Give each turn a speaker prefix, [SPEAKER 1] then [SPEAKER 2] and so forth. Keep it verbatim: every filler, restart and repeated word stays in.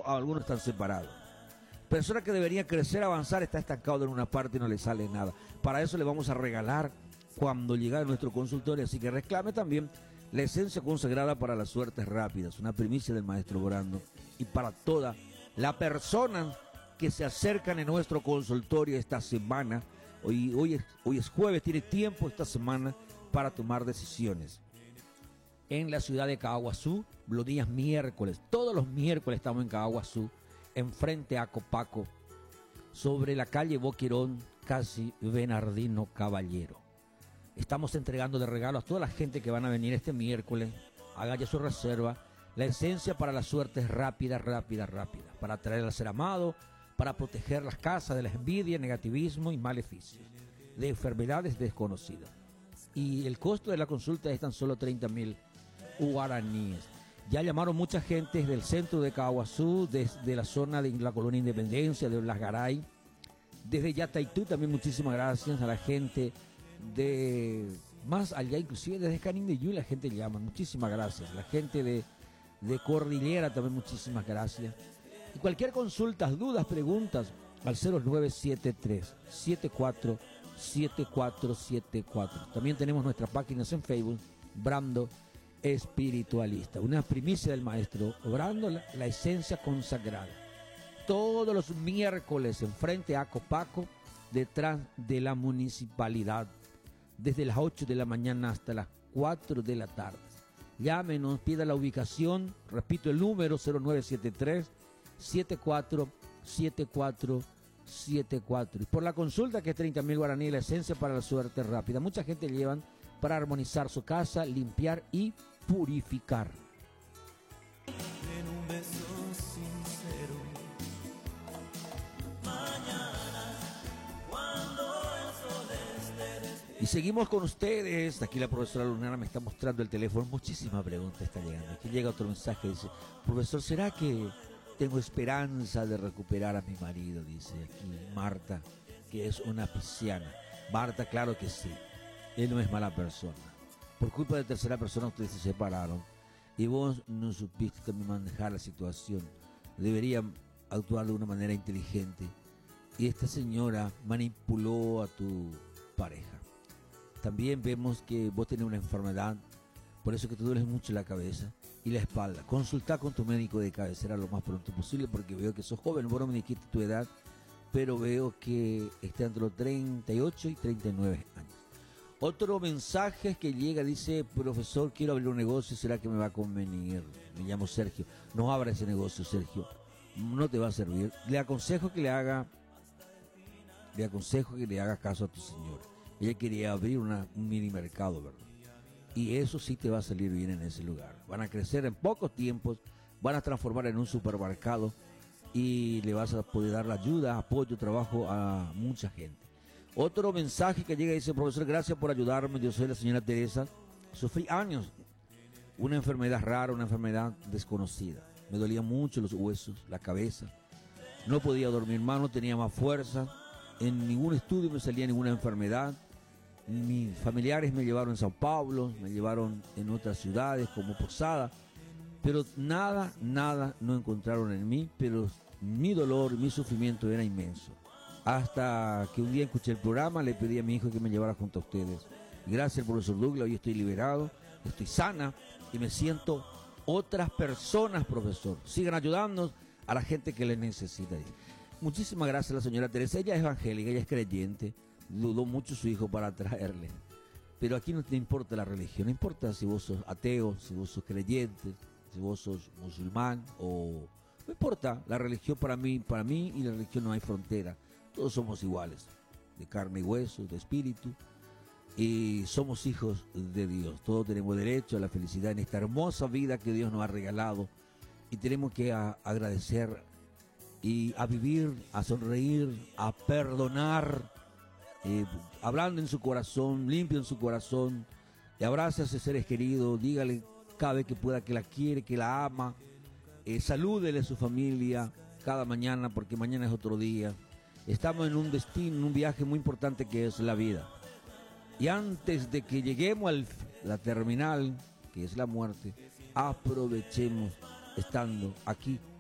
[SPEAKER 1] juntos, algunos están separados. Persona que debería crecer, avanzar, está estancado en una parte y no le sale nada. Para eso le vamos a regalar cuando llegue a nuestro consultorio, así que reclame también la esencia consagrada para las suertes rápidas, una primicia del maestro Brando, y para toda la persona que se acercan en nuestro consultorio esta semana. Hoy, hoy, es, hoy es jueves, tiene tiempo esta semana para tomar decisiones. En la ciudad de Caaguazú, los días miércoles, todos los miércoles estamos en Caaguazú, enfrente a Copaco, sobre la calle Boquerón, casi Bernardino Caballero. Estamos entregando de regalo a toda la gente que van a venir este miércoles. Haga ya su reserva. La esencia para la suerte es rápida, rápida, rápida. Para atraer al ser amado, para proteger las casas de la envidia, negativismo y maleficios, de enfermedades desconocidas. Y el costo de la consulta es tan solo treinta mil guaraníes. Ya llamaron mucha gente desde el centro de Caaguazú, desde la zona de la Colonia Independencia, de Las Garay, desde Yataitú también. Muchísimas gracias a la gente de más allá, inclusive desde Canindeyú la gente llama. Muchísimas gracias. La gente de, de Cordillera también, muchísimas gracias. Y cualquier consulta, dudas, preguntas, al cero nueve siete tres, siete cuatro siete cuatro siete cuatro. También tenemos nuestras páginas en Facebook, Brando Espiritualista, una primicia del maestro Brando, la, la esencia consagrada. Todos los miércoles en frente a Copaco, detrás de la municipalidad, desde las ocho de la mañana hasta las cuatro de la tarde. Llámenos, pida la ubicación, repito el número cero nueve siete tres, siete cuatro siete cuatro siete cuatro. Y por la consulta, que es treinta mil guaraníes, la esencia para la suerte rápida. Mucha gente llevan para armonizar su casa, limpiar y purificar.
[SPEAKER 2] En un beso sincero, mañana, cuando el sol esté despierto.
[SPEAKER 1] Y seguimos con ustedes. Aquí la profesora Lunara me está mostrando el teléfono. Muchísimas preguntas están llegando. Aquí llega otro mensaje, dice: profesor, ¿será que tengo esperanza de recuperar a mi marido? Dice aquí Marta, que es una pisciana. Marta, claro que sí. Él no es mala persona. Por culpa de tercera persona ustedes se separaron y vos no supiste también manejar la situación. Deberían actuar de una manera inteligente. Y esta señora manipuló a tu pareja. También vemos que vos tenés una enfermedad, por eso que te duele mucho la cabeza y la espalda. Consulta con tu médico de cabecera lo más pronto posible, porque veo que sos joven. Vos no me dijiste tu edad, pero veo que está entre los treinta y ocho y treinta y nueve años. Otro mensaje que llega, dice: profesor, quiero abrir un negocio, ¿será que me va a convenir? Me llamo Sergio. No abra ese negocio, Sergio, no te va a servir. Le aconsejo que le haga le aconsejo que le haga caso a tu señora. Ella quería abrir una, un mini mercado, ¿verdad? Y eso sí te va a salir bien en ese lugar. Van a crecer en pocos tiempos, van a transformar en un supermercado y le vas a poder dar la ayuda, apoyo, trabajo a mucha gente. Otro mensaje que llega, dice: profesor, gracias por ayudarme. Yo soy la señora Teresa. Sufrí años una enfermedad rara, una enfermedad desconocida. Me dolían mucho los huesos, la cabeza. No podía dormir más, no tenía más fuerza. En ningún estudio me salía ninguna enfermedad. Mis familiares me llevaron en Sao Paulo, me llevaron en otras ciudades como Posada, pero nada, nada no encontraron en mí. Pero mi dolor, mi sufrimiento era inmenso. Hasta que un día escuché el programa, le pedí a mi hijo que me llevara junto a ustedes. Gracias, profesor Douglas, hoy estoy liberado, estoy sana y me siento otras personas, profesor. Sigan ayudándonos a la gente que le necesita. Muchísimas gracias a la señora Teresa. Ella es evangélica, ella es creyente. Dudó mucho su hijo para traerle. Pero aquí no te importa la religión, no importa si vos sos ateo, si vos sos creyente, si vos sos musulmán o... No importa, la religión para mí, para mí y la religión no hay frontera. Todos somos iguales, de carne y hueso, de espíritu, y somos hijos de Dios. Todos tenemos derecho a la felicidad en esta hermosa vida que Dios nos ha regalado, y tenemos que a, agradecer y a vivir, a sonreír, a perdonar, eh, hablando en su corazón, limpio en su corazón, y abrace a sus seres queridos, dígale cada vez que pueda que la quiere, que la ama, eh, salúdele a su familia cada mañana, porque mañana es otro día. Estamos en un destino, en un viaje muy importante que es la vida. Y antes de que lleguemos a la terminal, que es la muerte, aprovechemos estando aquí